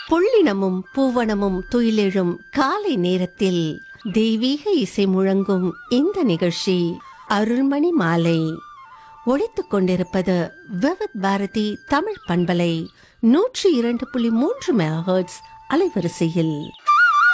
புள்ளினமும் பூவனமும் துயிலெழும் காலை நேரத்தில் தெய்வீக இசை முழங்கும் இந்த நிகழ்ச்சி அருள்மணி மாலை. ஒழித்துக் கொண்டிருப்பது விவித் பாரதி தமிழ் பண்பலை 102.3 மெகாஹெர்ட்ஸ் அலைவரிசையில்.